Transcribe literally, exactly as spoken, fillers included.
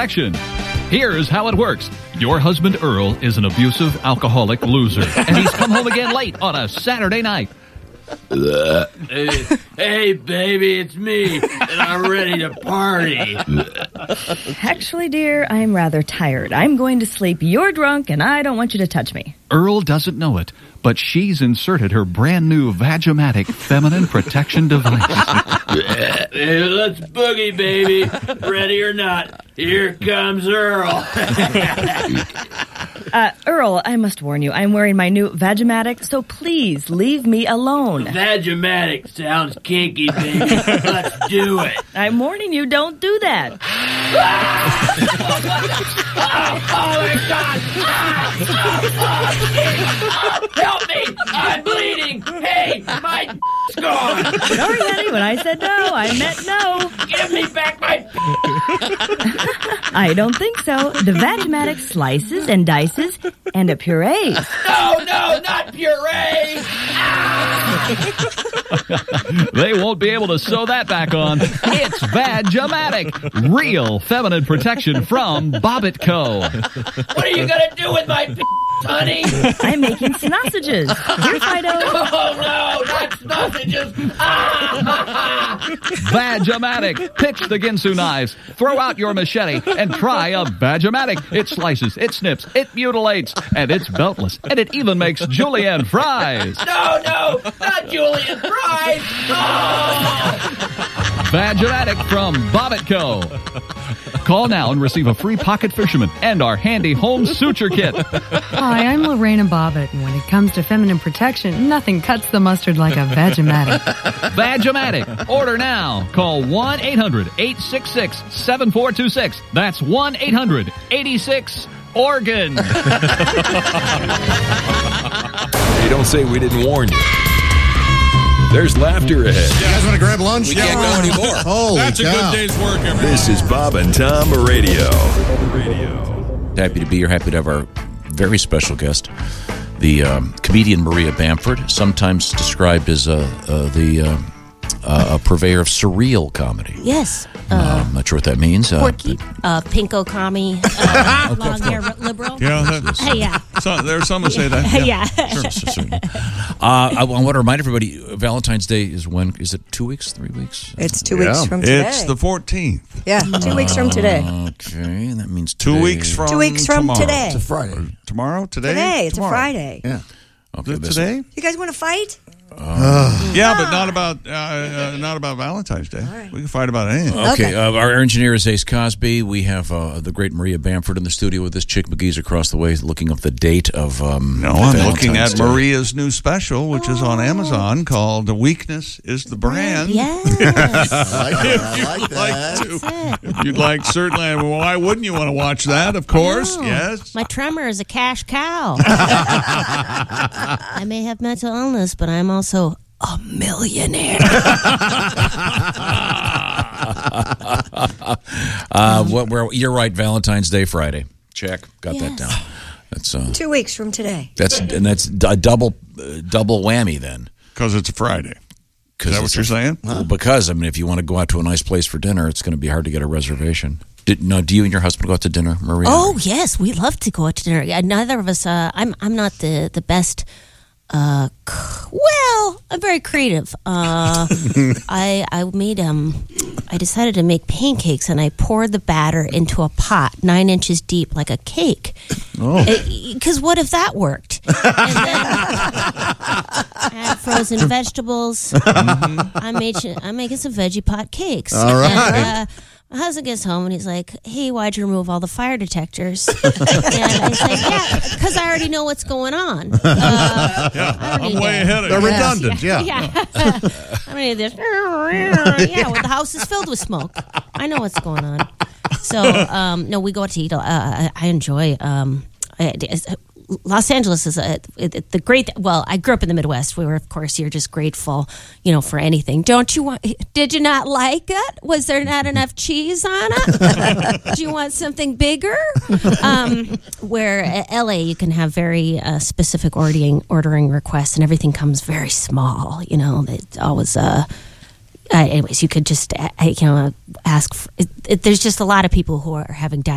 Protection. Here's how it works. Your husband, Earl, is an abusive, alcoholic loser, and he's come home again late on a Saturday night. Hey, hey, baby, it's me, and I'm ready to party. Actually, dear, I'm rather tired. I'm going to sleep. You're drunk, and I don't want you to touch me. Earl doesn't know it, but she's inserted her brand new Vag-O-Matic feminine protection device. Hey, let's boogie, baby. Ready or not, here comes Earl. uh, Earl, I must warn you, I'm wearing my new Vag-O-Matic, so please leave me alone. Vag-O-Matic sounds kinky, baby. Let's do it. I'm warning you, don't do that. oh, oh, my God. Ah, oh, oh, help me. I'm bleeding. Hey, my gone. Sorry, honey, when I said no, I meant no. Give me back my I don't think so. The Vag-O-Matic slices and dices and it purees. No, no, not puree. They won't be able to sew that back on. It's Vag-O-Matic, real feminine protection from Bobbit Co. What are you going to do with my honey? I'm making sausages. Here, Fido. Oh, no, not sausages. Vag-O-Matic. Pitch the Ginsu knives. Throw out your machete and try a Vag-O-Matic. It slices, it snips, it mutilates, and it's beltless. And it even makes julienne fries. No, no, not julienne fries. Oh! Vag-O-Matic from Bobbit Co. Call now and receive a free pocket fisherman and our handy home suture kit. Hi, I'm Lorena Bobbitt, and when it comes to feminine protection, nothing cuts the mustard like a Vag-O-Matic. Vag-O-Matic. Order now. Call one eight hundred eight six six seven four two six. That's one eight hundred eight six organ. Hey, don't say we didn't warn you. There's laughter ahead. You guys want to grab lunch? We can't go anymore. Holy That's cow. a good day's work, everyone. This is Bob and Tom Radio. Radio. Happy to be here. Happy to have our very special guest, the um, comedian Maria Bamford, sometimes described as uh, uh, the uh, uh, a purveyor of surreal comedy. Yes. Uh, Uh, I'm not sure what that means. quirky, Uh, uh, pinko commie, uh, long hair liberal. Yeah, that, Hey, yeah. so, there's some who say that. Yeah. Sure, sure, sure. Uh, I, I want to remind everybody, Valentine's Day is when? Is it two weeks, three weeks? It's two Yeah. weeks from today. It's the fourteenth. yeah, two weeks from today. Okay, that means Two today. weeks from Two weeks from tomorrow. today. It's a Friday. Tomorrow? Today? Today, it's tomorrow. a Friday. Yeah. Okay, Is it this- today? You guys want to fight? Yeah, but not about uh, uh, not about Valentine's Day. right. We can fight about anything. Okay, Okay. Uh, our engineer is Ace Cosby. We have uh, the great Maria Bamford in the studio with us. Chick McGee's across the way looking up the date of um, No, I'm Valentine's looking at Day. Maria's new special, which is on Amazon, called "The Weakness Is the Brand." Yes. I like that. I like Like that. to, That's it. if you'd like, certainly. Well, why wouldn't you want to watch that? Of course, No. yes. My tremor is a cash cow. I may have mental illness, but I'm also a millionaire. Uh, what, where, you're right. Valentine's Day, Friday. Check. Got that Yes. down. That's uh, Two weeks from today. that's and that's a double uh, double whammy then. Because it's a Friday. Is that what it's you're a- saying? Well, because I mean, if you want to go out to a nice place for dinner, it's going to be hard to get a reservation. Did, no, do you and your husband go out to dinner, Maria? Oh yes, we love to go out to dinner. Yeah, neither of us. Uh, I'm I'm not the the best. Uh, c- well, I'm very creative. Uh, I I made um, I decided to make pancakes, and I poured the batter into a pot nine inches deep, like a cake. Oh. Because what if that worked? And then I had frozen vegetables. I made I'm making some veggie pot cakes. All right. And, uh, my husband gets home and he's like, "Hey, why'd you remove all the fire detectors?" And I say, "Yeah, because I already know what's going on. Uh, I don't I'm need way that." ahead of They're you. redundant, yeah. Yeah. I don't need this. Yeah, well, the house is filled with smoke. I know what's going on. So, um, no, we go out to eat. Uh, I, I enjoy. Um, I, Los Angeles is a, it, the great. Well, I grew up in the Midwest, where of course you're just grateful, you know, for anything. Don't you want? Did you not like it? Was there not enough cheese on it? Do you want something bigger? Um, where at L A you can have very uh, specific ordering ordering requests, and everything comes very small. You know, it's always uh. Uh, anyways, you could just, uh, you know, ask. For, it, it, there's just a lot of people who are having